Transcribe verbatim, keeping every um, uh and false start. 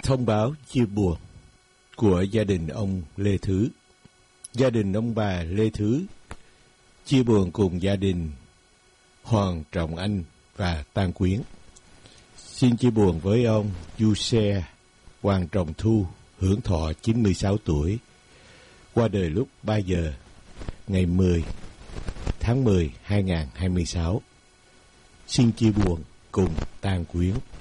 Thông báo chia buồn của gia đình ông Lê Thứ. Gia đình ông bà Lê Thứ chia buồn cùng gia đình Hoàng Trọng Anh và Tan Quyến. Xin chia buồn với ông Du Xe Hoàng Trọng Thu, hưởng thọ chín mươi sáu tuổi, qua đời lúc ba giờ ngày mười tháng mười hai nghìn không trăm hai mươi sáu. Xin chia buồn cùng Tan Quyến.